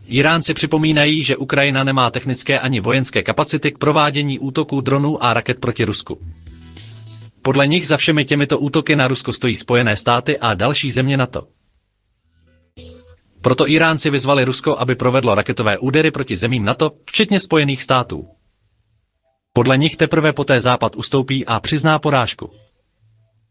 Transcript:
Iránci připomínají, že Ukrajina nemá technické ani vojenské kapacity k provádění útoků dronů a raket proti Rusku. Podle nich za všemi těmito útoky na Rusko stojí Spojené státy a další země NATO. Proto Iránci vyzvali Rusko, aby provedlo raketové údery proti zemím NATO, včetně Spojených států. Podle nich teprve poté Západ ustoupí a přizná porážku.